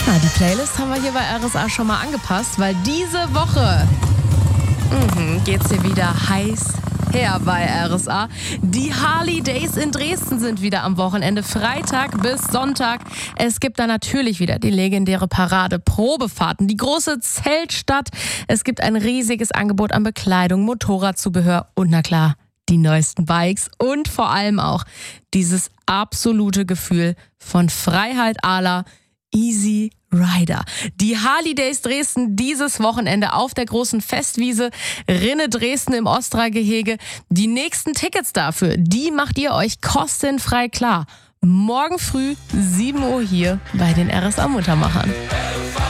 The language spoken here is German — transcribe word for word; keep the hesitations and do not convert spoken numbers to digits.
Na, die Playlist haben wir hier bei R S A schon mal angepasst, weil diese Woche mhm, geht's hier wieder heiß her bei R S A. Die Harley Days in Dresden sind wieder am Wochenende, Freitag bis Sonntag. Es gibt da natürlich wieder die legendäre Parade, Probefahrten, die große Zeltstadt. Es gibt ein riesiges Angebot an Bekleidung, Motorradzubehör und na klar, die neuesten Bikes und vor allem auch dieses absolute Gefühl von Freiheit à la Easy Rider. Die Harley Days Dresden dieses Wochenende auf der großen Festwiese Rinne Dresden im Ostra-Gehege. Die nächsten Tickets dafür, die macht ihr euch kostenfrei klar. Morgen früh sieben Uhr hier bei den R S A Muttermachern.